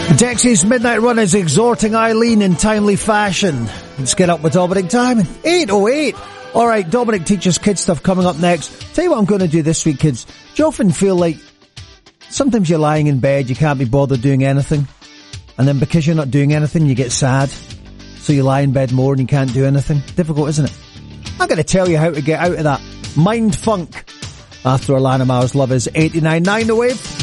Dexy's Midnight Run is exhorting Eileen in timely fashion. Let's get up with Dominic Diamond. 8:08. All right, Dominic teaches kids stuff coming up next. Tell you what I'm going to do this week, kids. Do you often feel like sometimes you're lying in bed, you can't be bothered doing anything, and then because you're not doing anything, you get sad, so you lie in bed more and you can't do anything? Difficult, isn't it? I'm going to tell you how to get out of that mind funk after Alana Miles' Love is 89.9 The Wave.